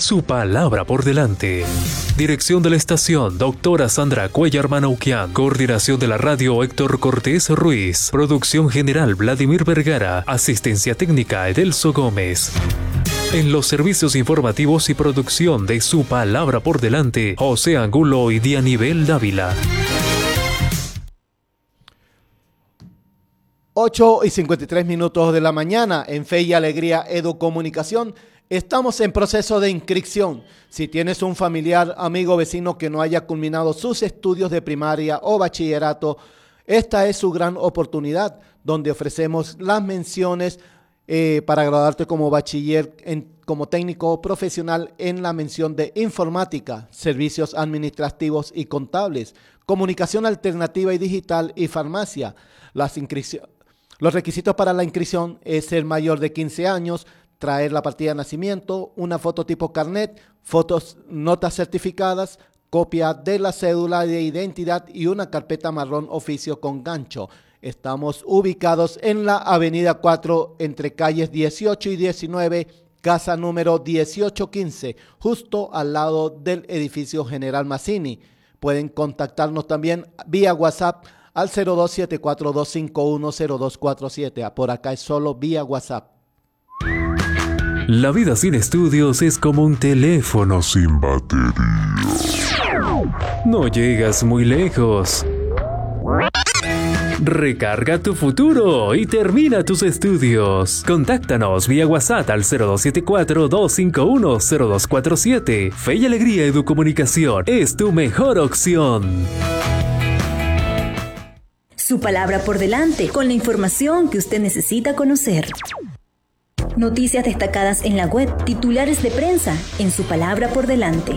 Su palabra por delante. Dirección de la estación, doctora Sandra Cuellar Manauquian. Coordinación de la radio, Héctor Cortés Ruiz. Producción general, Vladimir Vergara. Asistencia técnica, Edelso Gómez. En los servicios informativos y producción de Su palabra por delante, José Angulo y Dianibel Dávila. 8:53 de la mañana, en Fe y Alegría Educomunicación. Estamos en proceso de inscripción. Si tienes un familiar, amigo, vecino que no haya culminado sus estudios de primaria o bachillerato, esta es su gran oportunidad, donde ofrecemos las menciones para graduarte como bachiller, como técnico profesional en la mención de informática, servicios administrativos y contables, comunicación alternativa y digital y farmacia. Los requisitos para la inscripción es ser mayor de 15 años, traer la partida de nacimiento, una foto tipo carnet, notas certificadas, copia de la cédula de identidad y una carpeta marrón oficio con gancho. Estamos ubicados en la avenida 4, entre calles 18 y 19, casa número 1815, justo al lado del edificio General Mazzini. Pueden contactarnos también vía WhatsApp al 0274-251-0247. Por acá es solo vía WhatsApp. La vida sin estudios es como un teléfono sin batería. No llegas muy lejos. Recarga tu futuro y termina tus estudios. Contáctanos vía WhatsApp al 0274-251-0247. Fe y Alegría Educomunicación es tu mejor opción. Su palabra por delante, con la información que usted necesita conocer. Noticias destacadas en la web, titulares de prensa, en Su palabra por delante.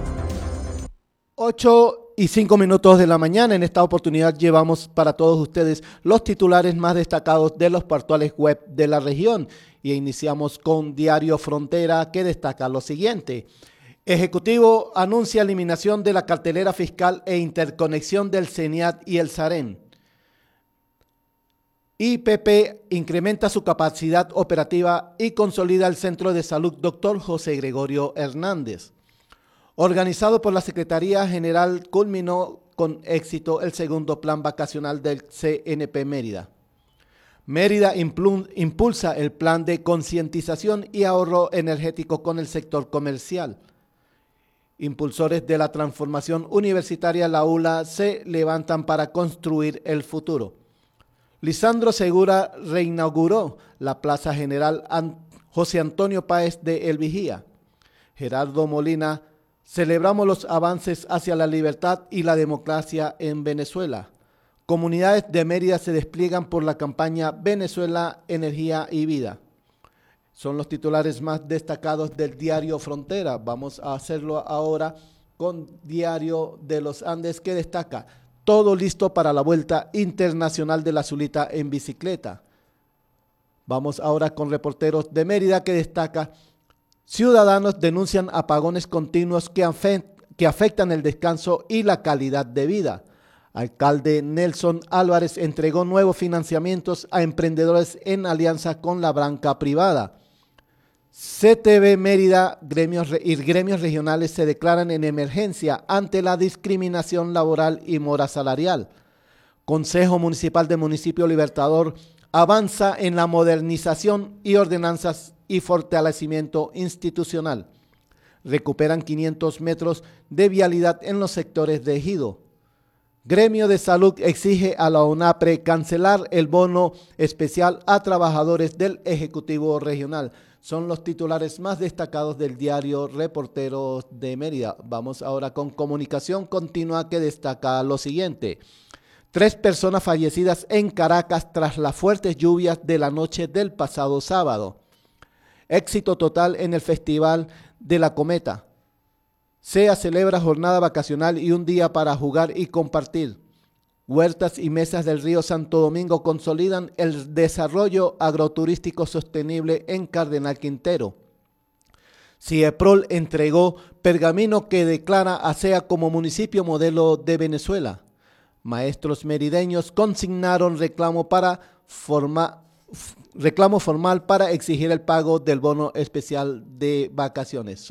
8:05 de la mañana. En esta oportunidad llevamos para todos ustedes los titulares más destacados de los portales web de la región. Y iniciamos con Diario Frontera, que destaca lo siguiente. Ejecutivo anuncia eliminación de la cartelera fiscal e interconexión del CENIAT y el SAREN. IPP incrementa su capacidad operativa y consolida el Centro de Salud Dr. José Gregorio Hernández. Organizado por la Secretaría General, culminó con éxito el segundo plan vacacional del CNP Mérida. Mérida impulsa el plan de concientización y ahorro energético con el sector comercial. Impulsores de la transformación universitaria, la ULA, se levantan para construir el futuro. Lisandro Segura reinauguró la Plaza General José Antonio Páez de El Vigía. Gerardo Molina, celebramos los avances hacia la libertad y la democracia en Venezuela. Comunidades de Mérida se despliegan por la campaña Venezuela, Energía y Vida. Son los titulares más destacados del Diario Frontera. Vamos a hacerlo ahora con Diario de los Andes, que destaca: todo listo para la Vuelta Internacional de la Zulita en bicicleta. Vamos ahora con Reporteros de Mérida, que destaca: ciudadanos denuncian apagones continuos que afectan el descanso y la calidad de vida. Alcalde Nelson Álvarez entregó nuevos financiamientos a emprendedores en alianza con la banca privada. CTV Mérida y gremios regionales se declaran en emergencia ante la discriminación laboral y mora salarial. Consejo Municipal del Municipio Libertador avanza en la modernización y ordenanzas y fortalecimiento institucional. Recuperan 500 metros de vialidad en los sectores de ejido. Gremio de Salud exige a la ONAPRE cancelar el bono especial a trabajadores del Ejecutivo Regional. Son los titulares más destacados del diario Reporteros de Mérida. Vamos ahora con Comunicación Continua, que destaca lo siguiente. 3 personas fallecidas en Caracas tras las fuertes lluvias de la noche del pasado sábado. Éxito total en el Festival de la Cometa. SEA celebra jornada vacacional y un día para jugar y compartir. Huertas y mesas del río Santo Domingo consolidan el desarrollo agroturístico sostenible en Cardenal Quintero. CIEPROL entregó pergamino que declara a SEA como municipio modelo de Venezuela. Maestros merideños consignaron reclamo formal para exigir el pago del bono especial de vacaciones.